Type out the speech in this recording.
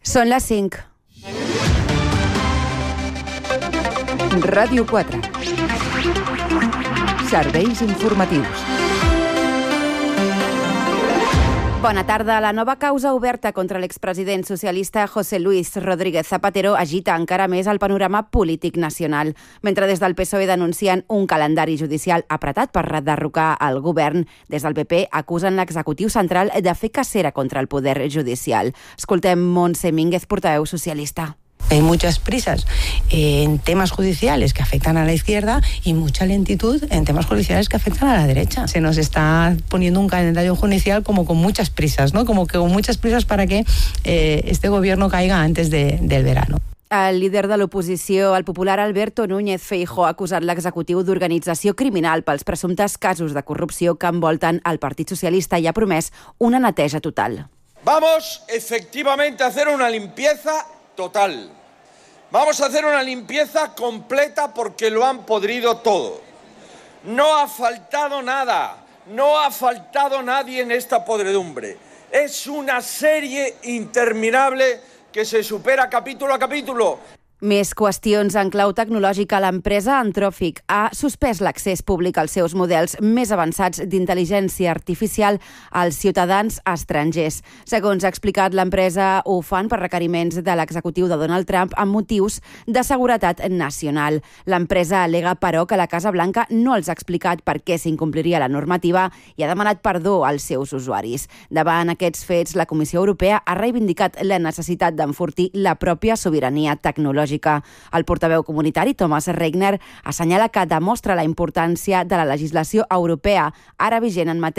Són les 5. Ràdio 4. Serveis informatius. Bona tarda. La nova causa oberta contra l'expresident socialista José Luis Rodríguez Zapatero agita encara més el panorama polític nacional. Mentre des del PSOE denuncien un calendari judicial apretat per derrocar el govern, des del PP acusen l'executiu central de fer cacera contra el poder judicial. Escoltem Montse Mínguez, portaveu socialista. Hay muchas prisas en temas judiciales que afectan a la izquierda y mucha lentitud en temas judiciales que afectan a la derecha. Se nos está poniendo un calendario judicial como con muchas prisas, ¿no? Como que con muchas prisas para que este gobierno caiga antes del verano. El líder de l'oposició, el popular Alberto Núñez Feijóo, ha acusat l'executiu d'organització criminal pels presumptes casos de corrupció que envolten el Partit Socialista i ha promès una neteja total. Vamos efectivamente a hacer una limpieza total. Vamos a hacer una limpieza completa porque lo han podrido todo. No ha faltado nada, no ha faltado nadie en esta podredumbre. Es una serie interminable que se supera capítulo a capítulo. Més qüestions en clau tecnològica. L'empresa Anthropic ha suspès l'accés públic als seus models més avançats d'intel·ligència artificial als ciutadans estrangers. Segons ha explicat l'empresa, ho fan per requeriments de l'executiu de Donald Trump amb motius de seguretat nacional. L'empresa al·lega, però, que la Casa Blanca no els ha explicat per què s'incompliria la normativa i ha demanat perdó als seus usuaris. Davant aquests fets, la Comissió Europea ha reivindicat la necessitat d'enfortir la pròpia sobirania tecnològica. El portaveu comunitari, Thomas Regner, assenyala que demostra la importància de la legislació europea ara vigent en matèria